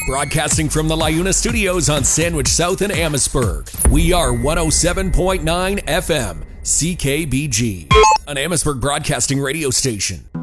Broadcasting from the LiUNA Studios on Sandwich South in Amherstburg. We are 107.9 FM, CKBG, an Amherstburg broadcasting radio station.